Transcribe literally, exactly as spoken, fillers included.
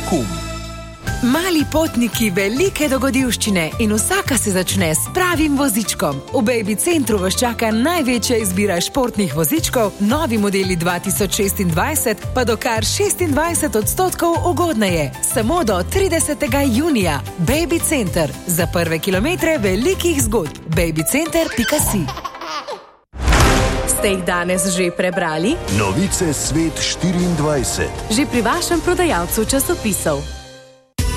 kum. Mali potniki, velike dogodivščine in vsaka se začne s pravim vozičkom. V Baby Centru vas čaka največja izbira športnih vozičkov, novi modeli dva tisoč šestindvajset pa do kar šestindvajset odstotkov ugodneje. Samo do tridesetega junija. Baby Center. Za prve kilometre velikih zgodb. babycenter pika si. Ste jih danes že prebrali? Novice Svet štiriindvajset. Že pri vašem prodajalcu časopisov.